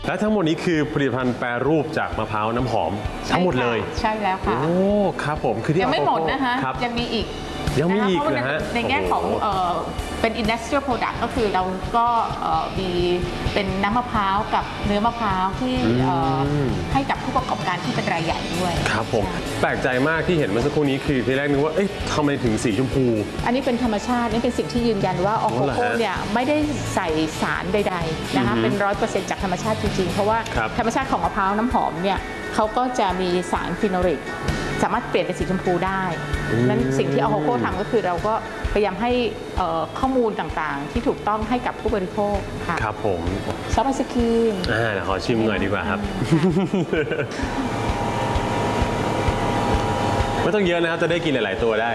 และทั้งหมดนี้คือผลิตภัณฑ์แปรรูปจากมะพร้าวน้ำหอมทั้งหมดเลยใช่แล้วค่ะโอ้ครับผมคือที่ยังไม่หมดนะคะยังมีอีกนะฮะในแง่ของเป็น industrial product ก็คือเราก็มีเป็นน้ำมะพร้าวกับเนื้อมะพร้าวที่ให้กับผู้ประกอบการที่เป็นรายใหญ่ด้วยครับผมแปลกใจมากที่เห็นเมื่อสักครู่นี้คือทีแรกนึกว่าเอ๊ะทำไมถึงสีชมพูอันนี้เป็นธรรมชาตินี่เป็นสิ่งที่ยืนยันว่าออโคโค่เนี่ยไม่ได้ใส่สารใดๆนะคะเป็น100%จากธรรมชาติจริงๆเพราะว่าธรรมชาติของมะพร้าวน้ำหอมเนี่ยเขาก็จะมีสารฟีโนลิกสามารถเปลี่ยนเป็นสีชมพูได้นั้นสิ่งที่ออโคโค่ทำก็คือเราก็พยายามให้ข้อมูลต่างๆที่ถูกต้องให้กับผู้บริโภคค่ะครับผมซอฟต์ไอศกรีมขอชิมหน่อยดีกว่าครับไม่ต้องเยอะนะครับจะได้กินหลายๆตัวได้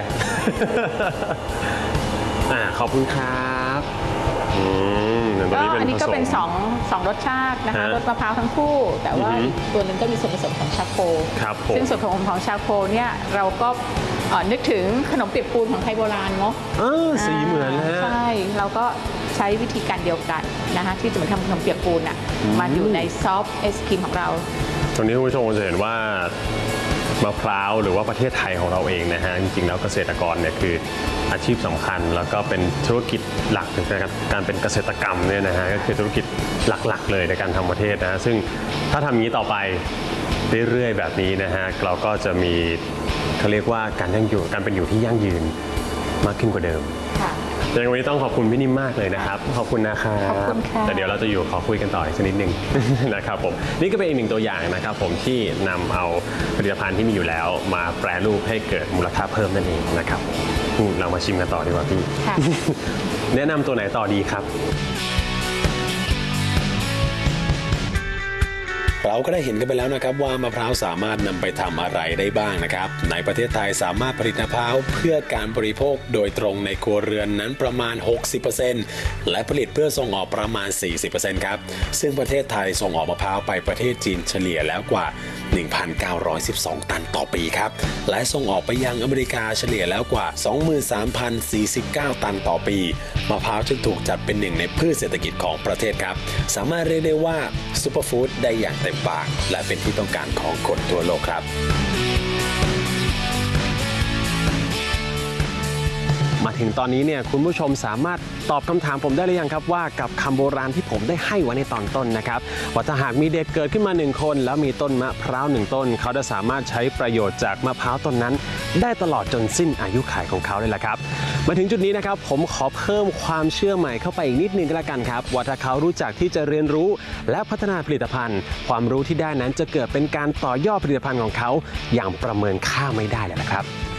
ขอบคุณครับอันนี้ก็เป็น2รสชาตินะคะรสมะพร้าวทั้งคู่แต่ว่าอีกตัวหนึ่งก็มีส่วนผสมของชาโคซึ่งส่วนผสมของชาโคเนี่ยเราก็นึกถึงขนมเปียกปูนของไทยโบราณเนาะสีเหมือนฮะใช่เราก็ใช้วิธีการเดียวกันนะคะที่จะมาทำขนมเปียกปูนมาอยู่ในซอฟต์ไอศกรีมของเราตรงนี้คุณผู้ชมจะเห็นว่ามะพร้าวหรือว่าประเทศไทยของเราเองนะฮะจริงๆแล้วเกษตรกรเนี่ยคืออาชีพสำคัญแล้วก็เป็นธุรกิจหลักในการเป็นเกษตรกรรมเนี่ยนะฮะก็คือธุรกิจหลักๆเลยในการทำประเทศนะซึ่งถ้าทำอย่างนี้ต่อไปเรื่อยๆแบบนี้นะฮะเราก็จะมีเขาเรียกว่าการเป็นอยู่ที่ยั่งยืนมากขึ้นกว่าเดิมในวันนี้ต้องขอบคุณพี่นิ่มมากเลยนะครับขอบคุณนะครับแต่เดี๋ยวเราจะขอคุยกันต่ออีกสักนิดนึงนะครับผมนี่ก็เป็นอีกหนึ่งตัวอย่างนะครับผมที่นำเอาผลิตภัณฑ์ที่มีอยู่แล้วมาแปรรูปให้เกิดมูลค่าเพิ่มนั่นเองนะครับเรามาชิมกันต่อดีกว่าพี่แนะนำตัวไหนต่อดีครับเราก็ได้เห็นกันไปแล้วนะครับว่ามะพร้าวสามารถนำไปทำอะไรได้บ้างนะครับในประเทศไทยสามารถผลิตมะพร้าวเพื่อการบริโภคโดยตรงในครัวเรือนนั้นประมาณ 60% และผลิตเพื่อส่งออกประมาณ 40% ครับซึ่งประเทศไทยส่งออกมะพร้าวไปประเทศจีนเฉลี่ยแล้วกว่า 1,912 ตันต่อปีครับและส่งออกไปยังอเมริกาเฉลี่ยแล้วกว่า 23,049 ตันต่อปีมะพร้าวจึงถูกจัดเป็นหนึ่งในพืชเศรษฐกิจของประเทศครับสามารถเรียกได้ว่าซุปเปอร์ฟู้ดได้อย่างเต็มปากและเป็นที่ต้องการของคนทั่วโลกครับมาถึงตอนนี้เนี่ยคุณผู้ชมสามารถตอบคำถามผมได้หรือยังครับว่ากับคำโบราณที่ผมได้ให้ไว้ในตอนต้นนะครับว่าถ้าหากมีเด็กเกิดขึ้นมา1คนแล้วมีต้นมะพร้าว1ต้นเขาจะสามารถใช้ประโยชน์จากมะพร้าวต้นนั้นได้ตลอดจนสิ้นอายุขัยของเขาเลยล่ะครับมาถึงจุดนี้นะครับผมขอเพิ่มความเชื่อใหม่เข้าไปอีกนิดนึงก็แล้วกันครับว่าถ้าเขารู้จักที่จะเรียนรู้และพัฒนาผลิตภัณฑ์ความรู้ที่ได้นั้นจะเกิดเป็นการต่อยอดผลิตภัณฑ์ของเขาอย่างประเมินค่าไม่ได้เลยนะครับ